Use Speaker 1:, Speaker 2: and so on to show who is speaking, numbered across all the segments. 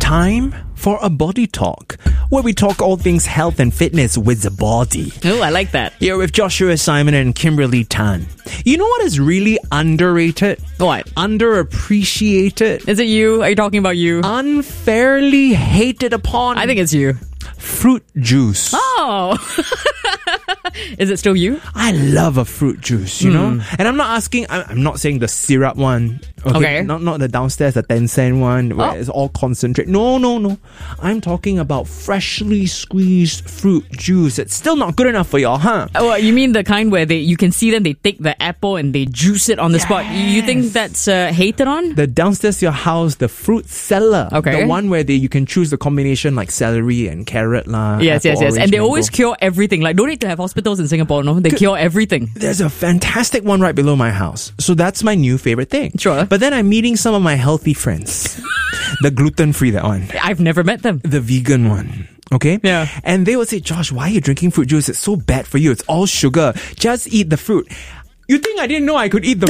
Speaker 1: time for a body talk, where we talk all things health and fitness with the body.
Speaker 2: Oh, I like that.
Speaker 1: Here with Joshua Simon and Kimberly Tan. You know what is really underrated?
Speaker 2: What?
Speaker 1: Underappreciated?
Speaker 2: Is it you? Are you talking about you?
Speaker 1: Unfairly hated upon?
Speaker 2: I think it's you.
Speaker 1: Fruit juice.
Speaker 2: Oh. Is it still you?
Speaker 1: I love a fruit juice, you know? And I'm not asking, I'm not saying the syrup one.
Speaker 2: Okay.
Speaker 1: Not the downstairs, the 10-cent one where it's all concentrate. No. I'm talking about freshly squeezed fruit juice. It's still not good enough for y'all, huh?
Speaker 2: Oh, you mean the kind where you can see them, they take the apple and they juice it on the spot. You think that's hated on?
Speaker 1: The downstairs your house, the fruit cellar.
Speaker 2: Okay.
Speaker 1: The one where you can choose the combination like celery and carrot lah.
Speaker 2: Yes.
Speaker 1: apple, orange,
Speaker 2: And they
Speaker 1: mango.
Speaker 2: always cure everything. Like, don't need to have hospitals in Singapore, no? They cure everything.
Speaker 1: There's a fantastic one right below my house. So that's my new favorite thing.
Speaker 2: Sure.
Speaker 1: But then I'm meeting some of my healthy friends. The gluten-free, that one.
Speaker 2: I've never met them.
Speaker 1: The vegan one. Okay?
Speaker 2: Yeah.
Speaker 1: And they would say, Josh, why are you drinking fruit juice? It's so bad for you. It's all sugar. Just eat the fruit. You think I didn't know I could eat the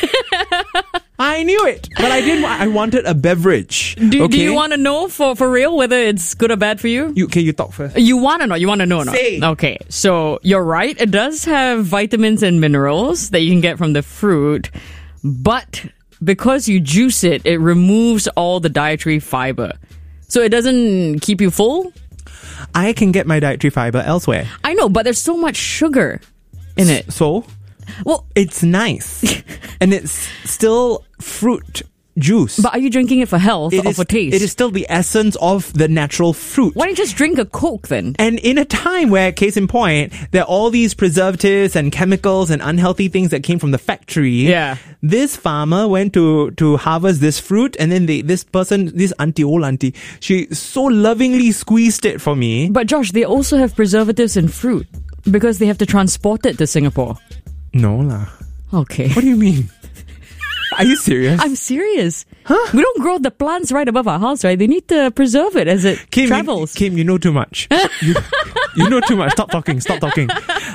Speaker 1: fruit? I knew it. But I didn't. I wanted a beverage.
Speaker 2: Do you want to know for real whether it's good or bad for you?
Speaker 1: You talk first.
Speaker 2: You want to know? You want to know or not?
Speaker 1: Say.
Speaker 2: Okay, so you're right. It does have vitamins and minerals that you can get from the fruit, but because you juice it, it removes all the dietary fiber. So it doesn't keep you full?
Speaker 1: I can get my dietary fiber elsewhere.
Speaker 2: I know, but there's so much sugar in it.
Speaker 1: So,
Speaker 2: Well,
Speaker 1: it's nice. And it's still fruit juice.
Speaker 2: but are you drinking it for health or for taste?
Speaker 1: It is still the essence of the natural fruit.
Speaker 2: Why don't you just drink a Coke then?
Speaker 1: And in a time where, case in point, there are all these preservatives and chemicals and unhealthy things that came from the factory.
Speaker 2: Yeah.
Speaker 1: This farmer went to harvest this fruit, and then this old auntie, she so lovingly squeezed it for me.
Speaker 2: But Josh, they also have preservatives in fruit because they have to transport it to Singapore.
Speaker 1: No lah.
Speaker 2: Okay.
Speaker 1: What do you mean? Are you serious?
Speaker 2: I'm serious.
Speaker 1: Huh?
Speaker 2: We don't grow the plants right above our house, right? They need to preserve it as it
Speaker 1: Kim,
Speaker 2: travels.
Speaker 1: Kim, you know too much. You know too much. Stop talking.